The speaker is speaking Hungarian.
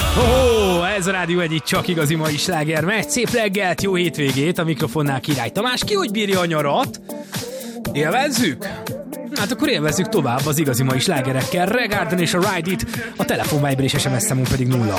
Ez a Rádió egyik csak igazi mai sláger megy. Szép reggelt, jó hétvégét, a mikrofonnál Király Tamás. Ki hogy bírja a nyarat? Élvezzük? Hát akkor élvezzük tovább az igazi mai slágerekkel. Regarden és a Ride It, a telefonviber és SMS számunk pedig 06